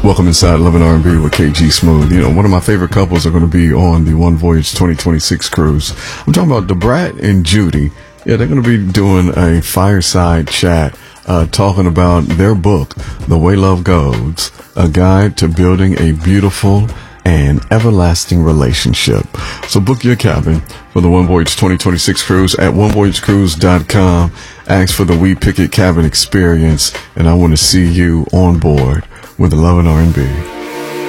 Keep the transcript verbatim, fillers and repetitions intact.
Welcome inside Love and R and B with K G Smooth. You know, one of my favorite couples are going to be on the One Voyage twenty twenty-six cruise. I'm talking about DeBrat and Judy. Yeah, they're going to be doing a fireside chat, uh, talking about their book, The Way Love Goes, a guide to building a beautiful and everlasting relationship. So book your cabin for the One Voyage twenty twenty-six cruise at one voyage cruise dot com. Ask for the We Pick It cabin experience, and I want to see you on board with Love and R and B.